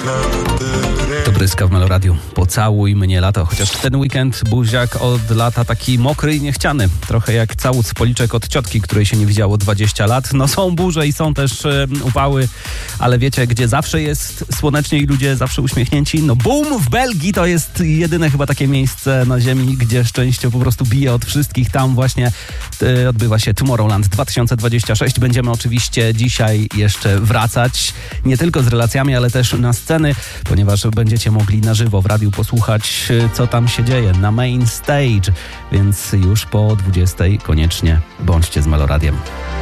To Bryska w Meloradiu. Pocałuj mnie lato. Chociaż ten weekend buziak od lata taki mokry i niechciany. Trochę jak całus policzek od ciotki, której się nie widziało 20 lat. No są burze i są też upały, ale wiecie, gdzie zawsze jest słonecznie i ludzie zawsze uśmiechnięci? No boom! W Belgii to jest jedyne chyba takie miejsce na ziemi, gdzie szczęście po prostu bije od wszystkich. Tam właśnie odbywa się Tomorrowland 2026. Będziemy oczywiście dzisiaj jeszcze wracać. Nie tylko z relacjami, ale też na sceny, ponieważ będziecie mogli na żywo w radiu posłuchać, co tam się dzieje na main stage. Więc już po 20 koniecznie bądźcie z Meloradiem.